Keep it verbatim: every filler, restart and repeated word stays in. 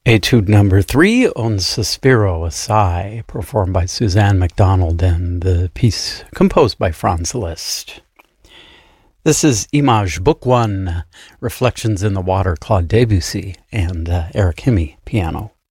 Etude number three, Un Sospiro Assai, performed by Suzanne MacDonald, and the piece composed by Franz Liszt. This is Image Book One, Reflections in the Water, Claude Debussy, and uh, Eric Hemme, piano.